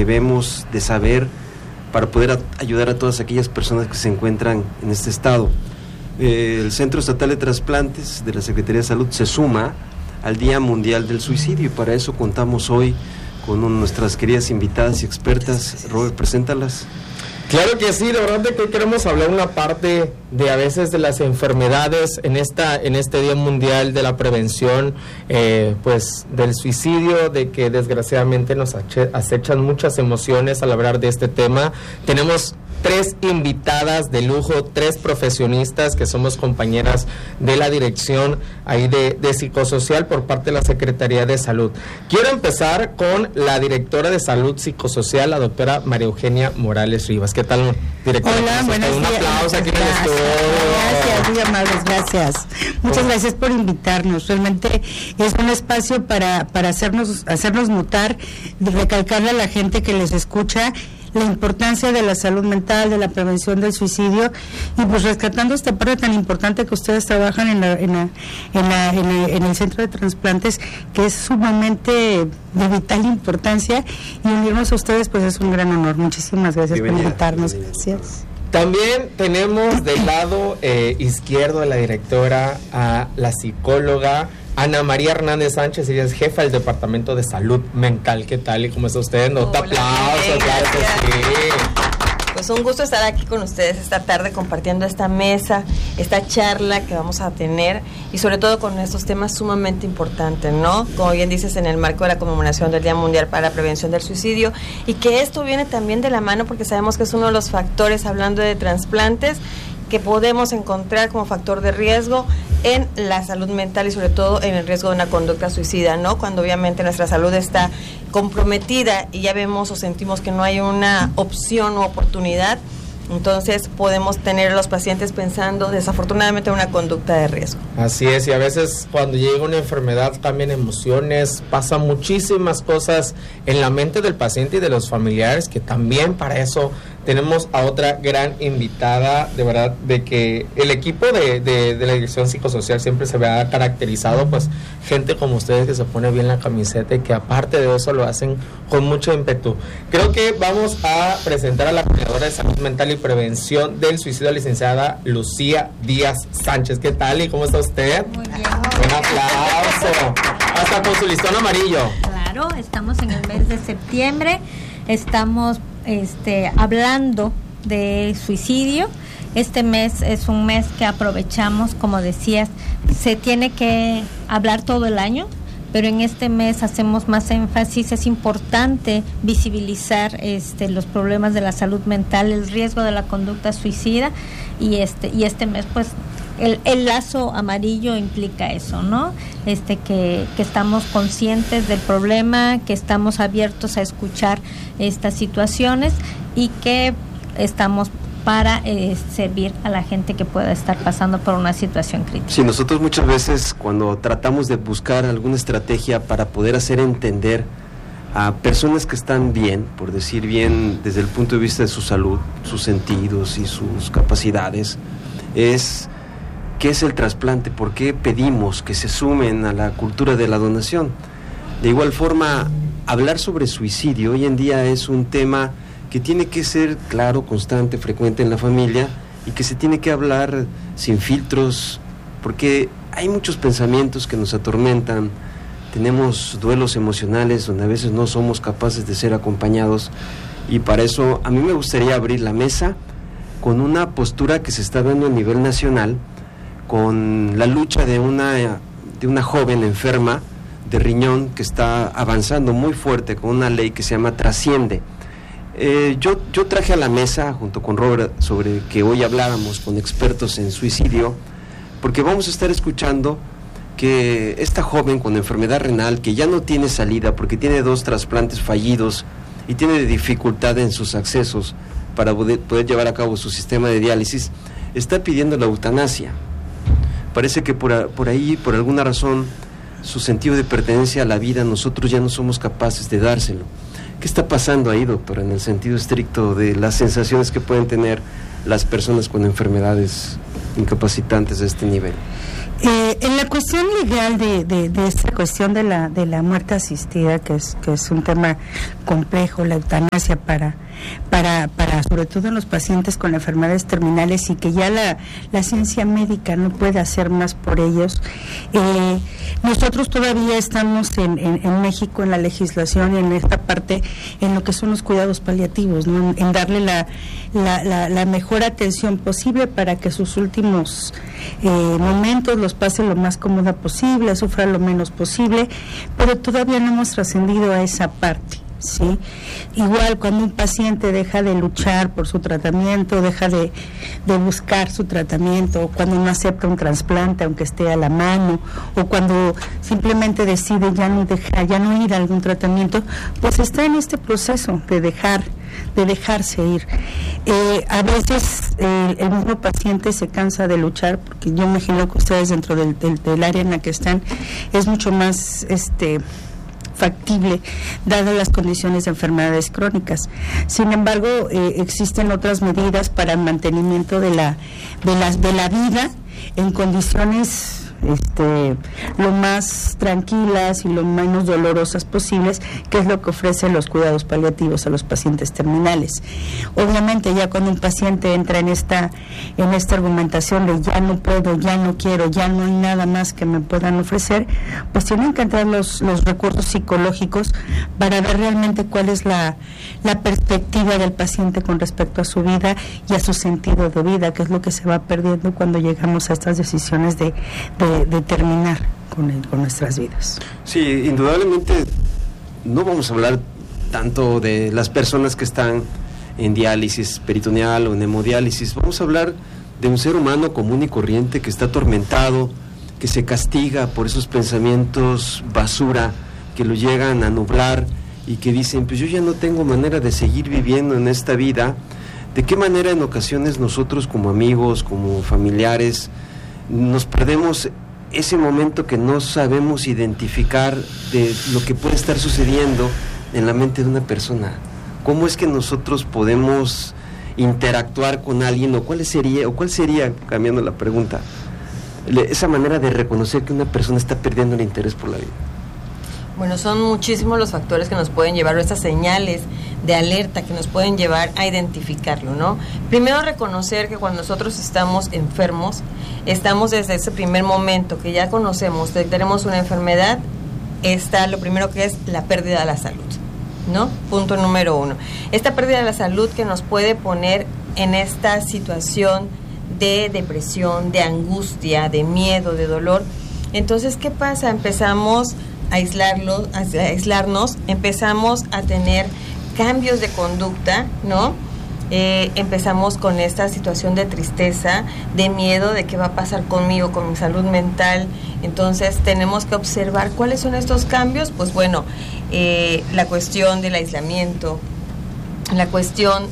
debemos de saber para poder ayudar a todas aquellas personas que se encuentran en este estado. El Centro Estatal de Trasplantes de la Secretaría de Salud se suma al Día Mundial del Suicidio, y para eso contamos hoy con nuestras queridas invitadas y expertas. Robert, preséntalas. Claro que sí, de verdad de que queremos hablar una parte de a veces de las enfermedades en este Día Mundial de la Prevención, pues del suicidio, de que desgraciadamente nos acechan muchas emociones al hablar de este tema. Tenemos 3 invitadas de lujo, 3 profesionistas que somos compañeras de la dirección ahí de psicosocial por parte de la Secretaría de Salud. Quiero empezar con la directora de Salud Psicosocial, la doctora María Eugenia Morales Rivas. ¿Qué tal, directora? Hola, buenos días. Un aplauso aquí en el estudio. Gracias, muy amables, gracias. Muchas gracias por invitarnos. Realmente es un espacio para hacernos notar, recalcarle a la gente que les escucha la importancia de la salud mental, de la prevención del suicidio, y pues rescatando esta parte tan importante que ustedes trabajan en el Centro de Trasplantes, que es sumamente de vital importancia, y unirnos a ustedes pues es un gran honor. Muchísimas gracias por invitarnos. Gracias. También tenemos del lado izquierdo de la directora a la psicóloga Ana María Hernández Sánchez. Ella es jefa del Departamento de Salud Mental. ¿Qué tal? ¿Y cómo está usted? Nota aplausos, claro que sí. Pues un gusto estar aquí con ustedes esta tarde compartiendo esta mesa, esta charla que vamos a tener, y sobre todo con estos temas sumamente importantes, ¿no? Como bien dices, en el marco de la conmemoración del Día Mundial para la Prevención del Suicidio, y que esto viene también de la mano porque sabemos que es uno de los factores, hablando de trasplantes, que podemos encontrar como factor de riesgo en la salud mental, y sobre todo en el riesgo de una conducta suicida, ¿no? Cuando obviamente nuestra salud está comprometida y ya vemos o sentimos que no hay una opción o oportunidad, entonces podemos tener a los pacientes pensando desafortunadamente en una conducta de riesgo. Así es, y a veces cuando llega una enfermedad cambian emociones, pasan muchísimas cosas en la mente del paciente y de los familiares, que también para eso tenemos a otra gran invitada. De verdad, de que el equipo de la Dirección Psicosocial siempre se vea caracterizado, pues, gente como ustedes que se pone bien la camiseta y que aparte de eso lo hacen con mucho ímpetu. Creo que vamos a presentar a la coordinadora de Salud Mental y Prevención del Suicidio, licenciada Lucía Díaz Sánchez. ¿Qué tal y cómo está usted? Muy bien. Un aplauso. Hasta con su listón amarillo. Claro, estamos en el mes de septiembre, estamos hablando de suicidio. Este mes es un mes que aprovechamos, como decías, se tiene que hablar todo el año, pero en este mes hacemos más énfasis. Es importante visibilizar los problemas de la salud mental, el riesgo de la conducta suicida, y este mes pues el lazo amarillo implica eso, ¿no? Que estamos conscientes del problema, que estamos abiertos a escuchar estas situaciones y que estamos para servir a la gente que pueda estar pasando por una situación crítica. Sí, nosotros muchas veces cuando tratamos de buscar alguna estrategia para poder hacer entender a personas que están bien, por decir bien desde el punto de vista de su salud, sus sentidos y sus capacidades, es ¿qué es el trasplante? ¿Por qué pedimos que se sumen a la cultura de la donación? De igual forma, hablar sobre suicidio hoy en día es un tema que tiene que ser claro, constante, frecuente en la familia, y que se tiene que hablar sin filtros, porque hay muchos pensamientos que nos atormentan. Tenemos duelos emocionales donde a veces no somos capaces de ser acompañados, y para eso a mí me gustaría abrir la mesa con una postura que se está dando a nivel nacional, con la lucha de una joven enferma de riñón que está avanzando muy fuerte con una ley que se llama Trasciende. Yo traje a la mesa junto con Robert sobre que hoy habláramos con expertos en suicidio, porque vamos a estar escuchando que esta joven con enfermedad renal, que ya no tiene salida porque tiene 2 trasplantes fallidos y tiene dificultad en sus accesos para poder llevar a cabo su sistema de diálisis, está pidiendo la eutanasia. Parece que por ahí, por alguna razón, su sentido de pertenencia a la vida, nosotros ya no somos capaces de dárselo. ¿Qué está pasando ahí, doctora, en el sentido estricto de las sensaciones que pueden tener las personas con enfermedades incapacitantes de este nivel? En la cuestión legal de esta cuestión de la muerte asistida, que es un tema complejo, la eutanasia para sobre todo en los pacientes con enfermedades terminales, y que ya la ciencia médica no puede hacer más por ellos. Nosotros todavía estamos en México en la legislación y en esta parte en lo que son los cuidados paliativos, ¿no? En darle la mejor atención posible para que sus últimos momentos los pase lo más cómoda posible, sufra lo menos posible, pero todavía no hemos trascendido a esa parte. ¿Sí? Igual cuando un paciente deja de luchar por su tratamiento, deja de buscar su tratamiento, cuando no acepta un trasplante aunque esté a la mano, o cuando simplemente decide ya no ir a algún tratamiento, pues está en este proceso de dejarse ir. A veces el mismo paciente se cansa de luchar, porque yo imagino que ustedes dentro del área en la que están es mucho más factible dadas las condiciones de enfermedades crónicas. Sin embargo, existen otras medidas para el mantenimiento de la vida en condiciones lo más tranquilas y lo menos dolorosas posibles, que es lo que ofrecen los cuidados paliativos a los pacientes terminales. Obviamente, ya cuando un paciente entra en esta argumentación de ya no puedo, ya no quiero, ya no hay nada más que me puedan ofrecer, pues tienen que entrar los recursos psicológicos para ver realmente cuál es la perspectiva del paciente con respecto a su vida y a su sentido de vida, que es lo que se va perdiendo cuando llegamos a estas decisiones de terminar con nuestras vidas. Sí, indudablemente no vamos a hablar tanto de las personas que están en diálisis peritoneal o en hemodiálisis. Vamos a hablar de un ser humano común y corriente que está atormentado, que se castiga por esos pensamientos basura que lo llegan a nublar y que dicen, pues yo ya no tengo manera de seguir viviendo en esta vida. ¿De qué manera en ocasiones nosotros como amigos, como familiares, nos perdemos ese momento que no sabemos identificar de lo que puede estar sucediendo en la mente de una persona? ¿Cómo es que nosotros podemos interactuar con alguien, o cuál sería, cambiando la pregunta, esa manera de reconocer que una persona está perdiendo el interés por la vida? Bueno, son muchísimos los factores que nos pueden llevar, o estas señales de alerta que nos pueden llevar a identificarlo, ¿no? Primero, reconocer que cuando nosotros estamos enfermos, estamos desde ese primer momento que ya conocemos que tenemos una enfermedad, está lo primero que es la pérdida de la salud, ¿no? Punto número 1. Esta pérdida de la salud que nos puede poner en esta situación de depresión, de angustia, de miedo, de dolor. Entonces, ¿qué pasa? Empezamos a aislarnos, empezamos a tener cambios de conducta, ¿no? Empezamos con esta situación de tristeza, de miedo de qué va a pasar conmigo, con mi salud mental. Entonces tenemos que observar cuáles son estos cambios. Pues bueno, la cuestión del aislamiento, la cuestión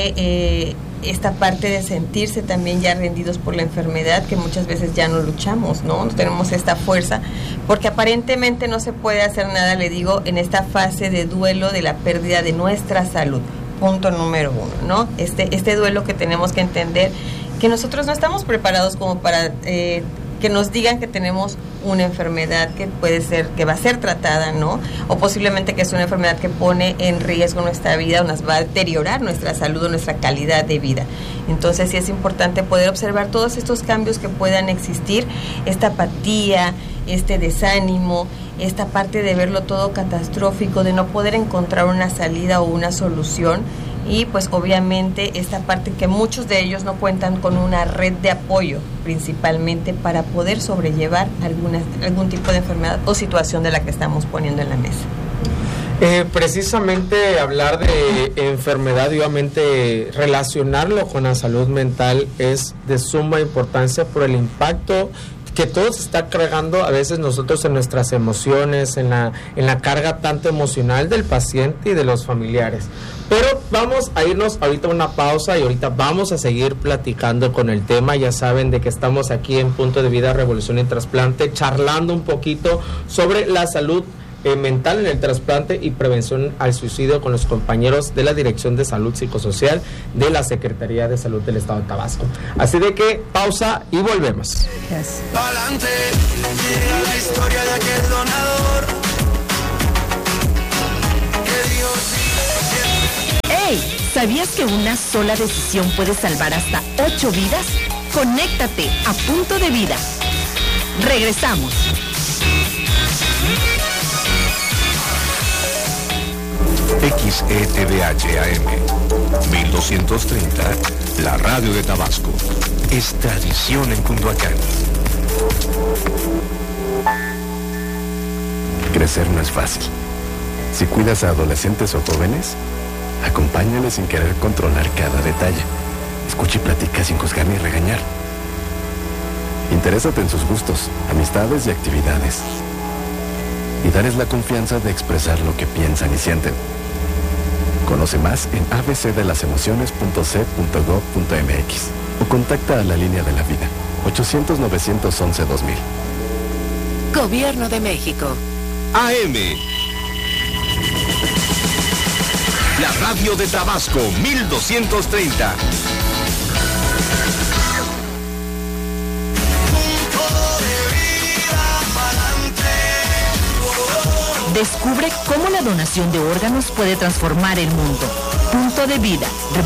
de esta parte de sentirse también ya rendidos por la enfermedad, que muchas veces ya no luchamos, ¿no? No tenemos esta fuerza, porque aparentemente no se puede hacer nada, le digo, en esta fase de duelo de la pérdida de nuestra salud. Punto número 1, ¿no? Este duelo que tenemos que entender, que nosotros no estamos preparados como para que nos digan que tenemos una enfermedad que puede ser, que va a ser tratada, ¿no? O posiblemente que es una enfermedad que pone en riesgo nuestra vida o nos va a deteriorar nuestra salud o nuestra calidad de vida. Entonces sí es importante poder observar todos estos cambios que puedan existir, esta apatía, este desánimo, esta parte de verlo todo catastrófico, de no poder encontrar una salida o una solución. Y pues obviamente esta parte que muchos de ellos no cuentan con una red de apoyo, principalmente para poder sobrellevar algún tipo de enfermedad o situación de la que estamos poniendo en la mesa. Precisamente hablar de enfermedad y obviamente relacionarlo con la salud mental es de suma importancia por el impacto que todo se está cargando a veces nosotros en nuestras emociones, en la carga tanto emocional del paciente y de los familiares. Pero vamos a irnos ahorita a una pausa y ahorita vamos a seguir platicando con el tema. Ya saben de que estamos aquí en Punto de Vida, Revolución y Trasplante, charlando un poquito sobre la salud mental en el trasplante y prevención al suicidio con los compañeros de la Dirección de Salud Psicosocial de la Secretaría de Salud del Estado de Tabasco. Así de que pausa y volvemos. Gracias. Adelante, llega la historia de aquel donador. Que Dios... ¡Hey! ¿Sabías que una sola decisión puede salvar hasta 8 vidas? Conéctate a Punto de Vida. Regresamos. XETDH AM 1230, la radio de Tabasco. Es tradición en Cunduacán. Crecer no es fácil. Si cuidas a adolescentes o jóvenes, acompáñales sin querer controlar cada detalle. Escucha y platica sin juzgar ni regañar. Interésate en sus gustos, amistades y actividades. Y darles la confianza de expresar lo que piensan y sienten. Conoce más en abcdelasemociones.c.gov.mx o contacta a la línea de la vida 800-911-2000. Gobierno de México. AM, la radio de Tabasco 1230. Descubre cómo la donación de órganos puede transformar el mundo. Punto de Vida.